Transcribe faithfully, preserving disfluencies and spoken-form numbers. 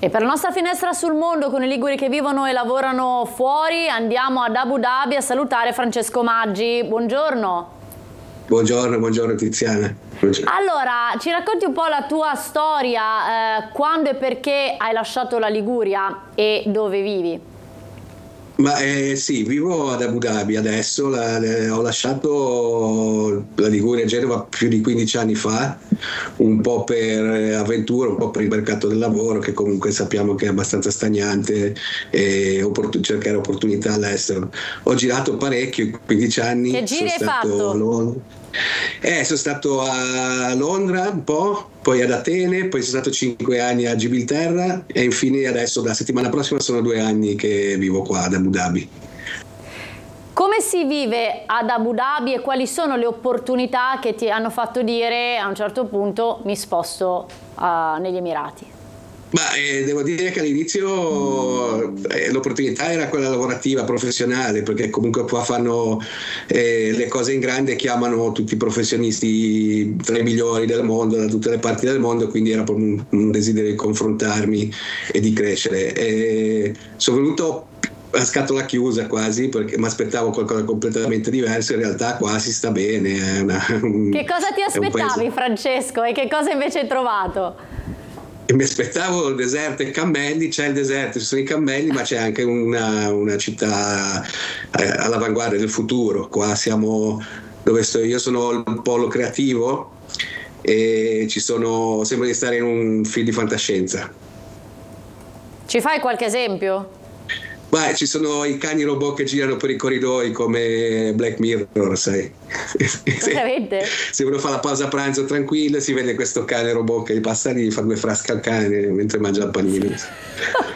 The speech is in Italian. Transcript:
E per la nostra finestra sul mondo, con i liguri che vivono e lavorano fuori, andiamo ad Abu Dhabi a salutare Francesco Maggi. Buongiorno. Buongiorno, buongiorno Tiziana. Buongiorno. Allora, ci racconti un po' la tua storia, eh, quando e perché hai lasciato la Liguria e dove vivi? Ma eh, sì, vivo ad Abu Dhabi adesso, la- le- ho lasciato la Liguria e Genova più di quindici anni fa, un po' per eh, avventura, un po' per il mercato del lavoro che comunque sappiamo che è abbastanza stagnante e opportun- cercare opportunità all'estero. Ho girato parecchio in quindici anni. Che giri sono hai stato fatto? a Londra. Eh, sono stato a Londra un po', poi ad Atene, poi sono stato cinque anni a Gibilterra e infine adesso la settimana prossima sono due anni che vivo qua ad Abu Dhabi. Come si vive ad Abu Dhabi e quali sono le opportunità che ti hanno fatto dire a un certo punto mi sposto uh, negli Emirati? Ma eh, devo dire che all'inizio eh, l'opportunità era quella lavorativa, professionale, perché comunque qua fanno eh, le cose in grande e chiamano tutti i professionisti tra i migliori del mondo, da tutte le parti del mondo, quindi era proprio un, un desiderio di confrontarmi e di crescere. E sono venuto a scatola chiusa quasi, perché mi aspettavo qualcosa di completamente diverso, in realtà qua si sta bene. È una, un, Che cosa ti aspettavi, Francesco, e che cosa invece hai trovato? E mi aspettavo il deserto e cammelli, c'è il deserto, ci sono i cammelli, ma c'è anche una, una città eh, all'avanguardia del futuro. Qua siamo dove sto io, sono il polo creativo e ci sono, sembra di stare in un film di fantascienza. Ci fai qualche esempio? Beh, ci sono i cani robot che girano per i corridoi come Black Mirror, sai? Veramente? Se uno fa la pausa pranzo tranquilla si vede questo cane robot che gli passa lì, fa due frasche al cane mentre mangia il panino.